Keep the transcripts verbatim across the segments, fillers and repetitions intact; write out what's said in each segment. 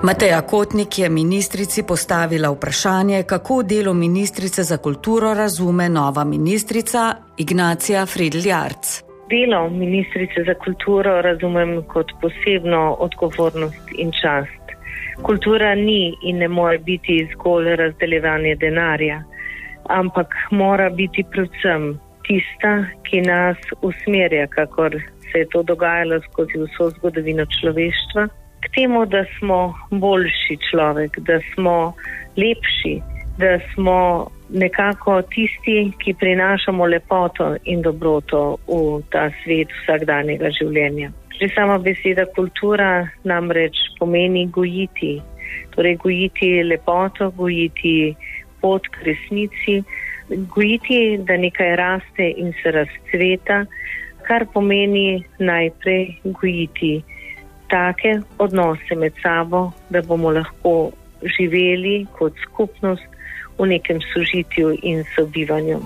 Mateja Kotnik je ministrici postavila vprašanje, kako delo ministrice za kulturo razume nova ministrica Ignacija Fridl Jarc. Delo ministrice za kulturo razumem kot posebno odgovornost in čast. Kultura ni in ne more biti zgolj razdeljevanje denarja, ampak mora biti predvsem tista, ki nas usmerja, kakor se je to dogajalo skozi vso zgodovino človeštva, k temu, da smo boljši človek, da smo lepši, da smo nekako tisti, ki prinašamo lepoto in dobroto v ta svet vsakdanjega življenja. Že sama beseda kultura namreč pomeni gojiti, torej gojiti lepoto, gojiti pot k resnici, gojiti, da nekaj raste in se razcveta, kar pomeni najprej gojiti take odnose med sabo, da bomo lahko živeli kot skupnost v nekem sožitju in sobivanju.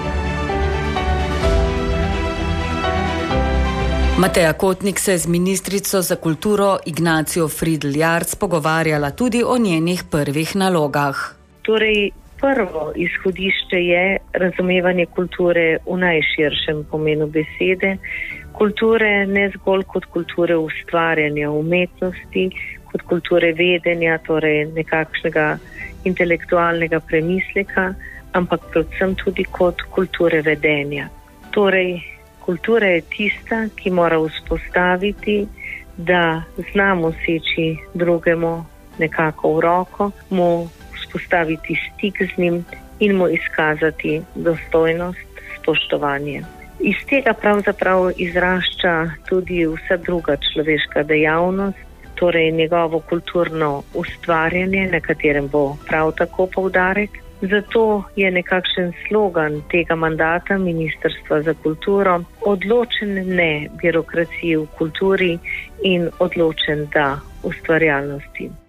Mateja Kotnik se je z ministrico za kulturo Ignacijo Fridl Jarc pogovarjala tudi o njenih prvih nalogah. Torej, prvo izhodišče je razumevanje kulture v najširšem pomenu besede. Kulture ne zgolj kot kulture ustvarjanja umetnosti, kot kulture vedenja, torej nekakšnega intelektualnega premisleka, ampak predvsem tudi kot kulture vedenja. Torej, kultura je tista, ki mora vzpostaviti, da znamo seči drugemu nekako v roko, mu vzpostaviti stik z njim in mu izkazati dostojnost, spoštovanje. Iz tega pravzaprav izrašča tudi vsa druga človeška dejavnost, torej njegovo kulturno ustvarjanje, na katerem bo prav tako poudarek. Zato je nekakšen slogan tega mandata Ministrstva za kulturo odločen ne birokraciji v kulturi in odločen da ustvarjalnosti.